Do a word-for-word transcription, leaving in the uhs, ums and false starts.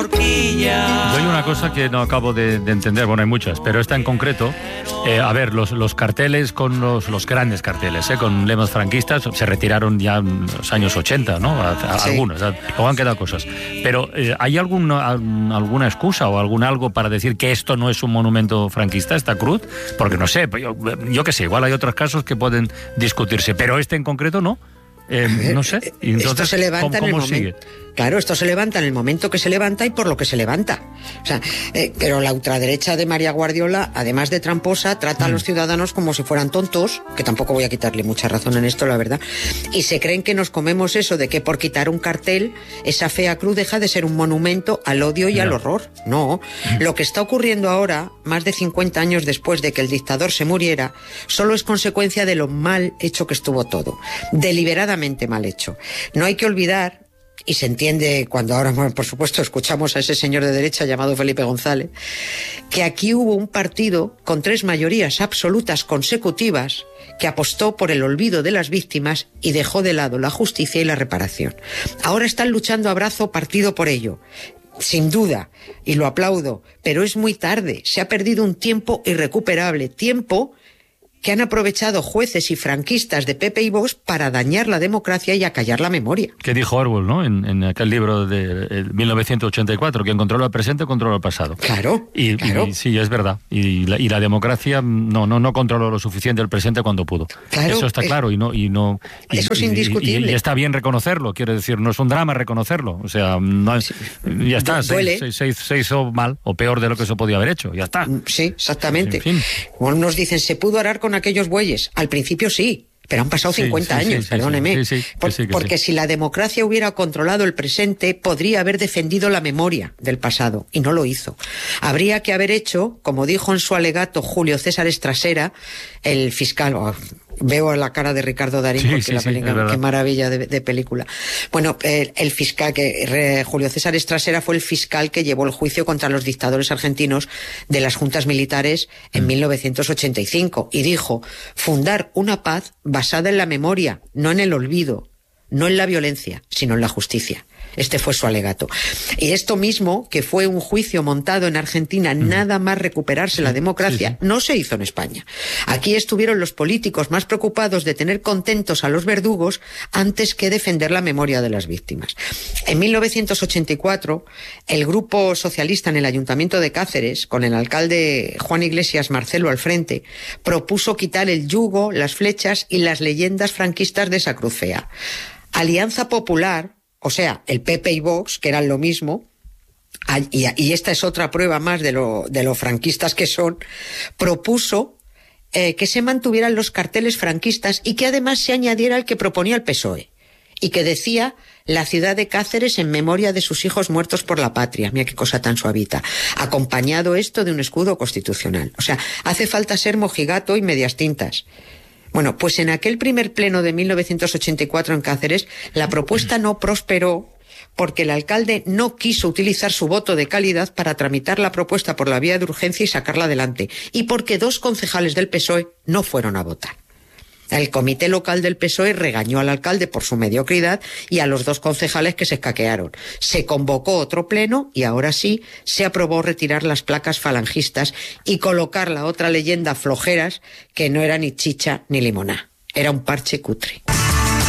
Yo hay una cosa que no acabo de, de entender, bueno, hay muchas, pero esta en concreto, eh, a ver, los, los carteles con los, los grandes carteles, eh, con lemas franquistas, se retiraron ya en los años ochenta, ¿no? A, a, sí. Algunos, luego han quedado cosas. Pero, eh, ¿hay alguna, alguna excusa o algún algo para decir que esto no es un monumento franquista, esta cruz? Porque no sé, yo, yo qué sé, igual hay otros casos que pueden discutirse, pero este en concreto no. Eh, no sé. Y entonces, esto se levanta ¿cómo, en el cómo momento. Claro, esto se levanta en el momento que se levanta y por lo que se levanta. O sea, eh, pero la ultraderecha de María Guardiola, además de tramposa, trata mm. a los ciudadanos como si fueran tontos, que tampoco voy a quitarle mucha razón en esto, la verdad. Y se creen que nos comemos eso de que por quitar un cartel, esa fea cruz deja de ser un monumento al odio y no. al horror. No. Mm. Lo que está ocurriendo ahora, más de cincuenta años después de que el dictador se muriera, solo es consecuencia de lo mal hecho que estuvo todo. Deliberadamente mal hecho. No hay que olvidar, y se entiende cuando ahora, por supuesto, escuchamos a ese señor de derecha llamado Felipe González, que aquí hubo un partido con tres mayorías absolutas consecutivas que apostó por el olvido de las víctimas y dejó de lado la justicia y la reparación. Ahora están luchando a brazo partido por ello. Sin duda, y lo aplaudo, pero es muy tarde. Se ha perdido un tiempo irrecuperable, tiempo que han aprovechado jueces y franquistas de P P y Vox para dañar la democracia y acallar la memoria. Que dijo Orwell, ¿no? En, en aquel libro de mil novecientos ochenta y cuatro, que controla el presente, controla el pasado. Claro, y, claro. Y, sí, es verdad. Y la, y la democracia no, no, no controló lo suficiente el presente cuando pudo. Claro, eso está es, claro y no... Y no y, eso es indiscutible. Y, y, y está bien reconocerlo, quiero decir, no es un drama reconocerlo. O sea, no es, ya está, se, se, se, se hizo mal o peor de lo que se podía haber hecho, ya está. Sí, exactamente. En fin. Como nos dicen, ¿se pudo arar con aquellos bueyes? Al principio sí, pero han pasado sí, cincuenta sí, años, sí, perdóneme. Sí, sí, Por, sí, porque sí. si la democracia hubiera controlado el presente, podría haber defendido la memoria del pasado, y no lo hizo. Habría que haber hecho, como dijo en su alegato Julio César Estrasera, el fiscal... Oh, veo la cara de Ricardo Darín, sí, porque sí, la sí, película, qué maravilla de, de película. Bueno, el, el fiscal, que re, Julio César Estrasera fue el fiscal que llevó el juicio contra los dictadores argentinos de las juntas militares en mm. mil novecientos ochenta y cinco, y dijo, fundar una paz basada en la memoria, no en el olvido, no en la violencia, sino en la justicia. Este fue su alegato. Y esto mismo, que fue un juicio montado en Argentina, mm. nada más recuperarse sí, la democracia, sí, sí. no se hizo en España. Aquí estuvieron los políticos más preocupados de tener contentos a los verdugos antes que defender la memoria de las víctimas. En mil novecientos ochenta y cuatro, el grupo socialista en el Ayuntamiento de Cáceres, con el alcalde Juan Iglesias Marcelo al frente, propuso quitar el yugo, las flechas y las leyendas franquistas de esa cruz fea. Alianza Popular, o sea, el P P y Vox, que eran lo mismo, y, y esta es otra prueba más de lo, de lo franquistas que son, propuso eh, que se mantuvieran los carteles franquistas y que además se añadiera el que proponía el P S O E, y que decía la ciudad de Cáceres en memoria de sus hijos muertos por la patria. Mira qué cosa tan suavita. Acompañado esto de un escudo constitucional. O sea, hace falta ser mojigato y medias tintas. Bueno, pues en aquel primer pleno de mil novecientos ochenta y cuatro en Cáceres, la propuesta no prosperó porque el alcalde no quiso utilizar su voto de calidad para tramitar la propuesta por la vía de urgencia y sacarla adelante, y porque dos concejales del P S O E no fueron a votar. El comité local del P S O E regañó al alcalde por su mediocridad y a los dos concejales que se escaquearon. Se convocó otro pleno y ahora sí se aprobó retirar las placas falangistas y colocar la otra leyenda flojeras que no era ni chicha ni limoná. Era un parche cutre.